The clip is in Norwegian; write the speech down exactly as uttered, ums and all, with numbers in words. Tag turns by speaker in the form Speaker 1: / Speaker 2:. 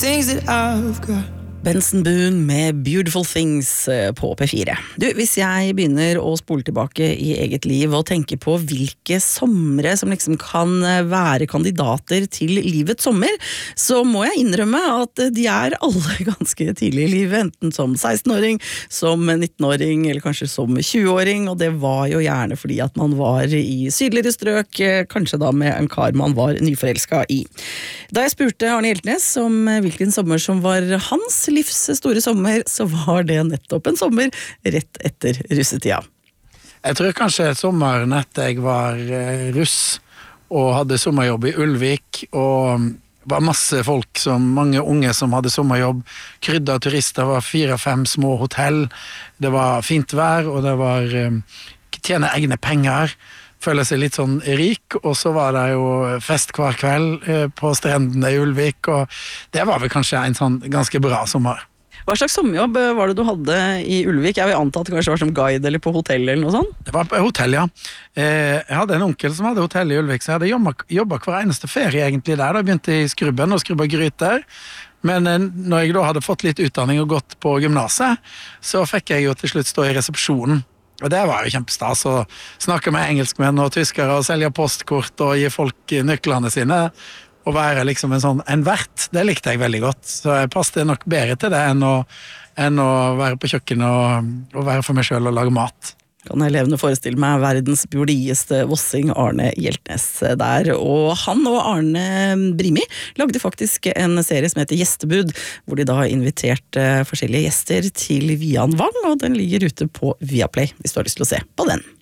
Speaker 1: Things that I've got.
Speaker 2: Benson Boone med Beautiful Things på P fire. Du, hvis jeg begynner å spole tilbake i eget liv og tenke på hvilke somre som liksom kan være kandidater til livets sommer, så må jeg innrømme at de er alle ganske tidlig i livet, enten som seksten-åring, som nitten-åring eller kanskje som tjue-åring, og det var jo gjerne fordi at man var i sydligere strøk, kanskje da med en kar man var nyforelsket i. Da jeg spurte Arne Hjeltnes om hvilken sommer som var hans livs store sommer, så var det nettopp en sommer rett etter russetida.
Speaker 3: Jeg tror kanskje sommeren etter jeg var russ og hadde sommerjobb i Ulvik, og var masse folk, som, mange unge som hadde sommerjobb, krydda turister, var fire-fem små hotell, det var fint vær, og det var tjene egne penger, føle seg litt sånn rik, og så var det jo fest hver kveld på strendene i Ulvik, og det var vel kanskje en sånn ganske bra sommer.
Speaker 2: Hva slags sommerjobb var det du hadde i Ulvik? Jeg vil anta at det kanskje var som guide eller på hotell eller noe sånt?
Speaker 3: Det var på hotell, ja. Jeg hadde en onkel som hadde hotell i Ulvik, så jeg hadde jobbet, jobbet hver eneste ferie egentlig der. Da begynte jeg i skrubben og skrubba gryter. Men når jeg da hadde fått litt utdanning og gått på gymnaset, så fikk jeg jo til slutt stå i resepsjonen. Og det var jo kjempestas å snakke med engelskmenn og tyskere og selge postkort og gi folk nøklene sine og være liksom en sånn en vert. Det likte jeg veldig godt, så jeg passte nok bedre til det enn å, enn å være på kjøkken og, og være for meg selv og lage mat.
Speaker 2: Kan jeg levende forestille meg verdens blodigste vossing Arne Hjeltnes der, og han og Arne Brimi lagde faktisk en serie som heter Gjestebud, hvor de da inviterte forskjellige gjester til Vian Vang, og den ligger ute på Viaplay hvis du har lyst til å se på den.